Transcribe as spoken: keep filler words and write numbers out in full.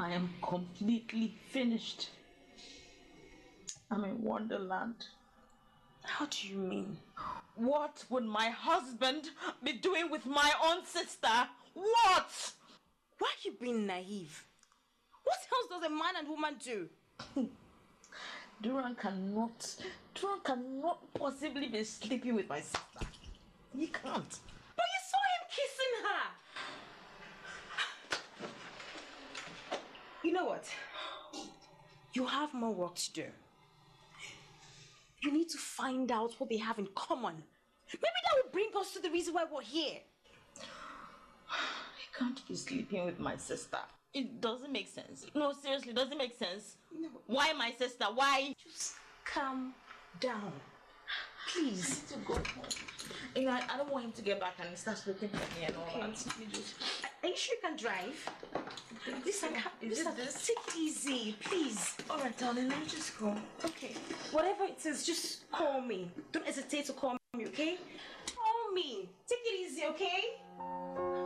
I am completely finished. I'm in Wonderland. How do you mean? What would my husband be doing with my own sister? What? Why are you being naive? What else does a man and woman do? Duran cannot, Duran cannot possibly be sleeping with my sister. He can't. But you saw him kissing her. You know what? You have more work to do. You need to find out what they have in common. Maybe that will bring us to the reason why we're here. I can't be sleeping with my sister. It doesn't make sense. No, seriously, it doesn't make sense. No. Why my sister? Why? Just calm down. Please. I need to go home. You know, I, I don't want him to get back and start looking for me and all okay. that. You just... Are you sure you can drive? Listen, is it this? Take it easy, please. Alright, darling, let me just go. Okay. Whatever it is, just call me. Don't hesitate to call me, okay? Call me. Take it easy, okay?